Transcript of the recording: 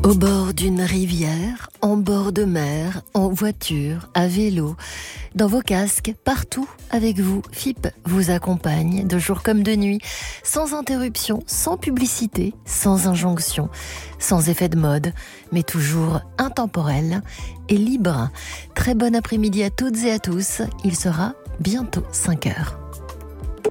Au bord d'une rivière, en bord de mer, en voiture, à vélo, dans vos casques, partout avec vous, FIP vous accompagne de jour comme de nuit, sans interruption, sans publicité, sans injonction, sans effet de mode, mais toujours intemporel et libre. Très bon après-midi à toutes et à tous, il sera bientôt 5 heures.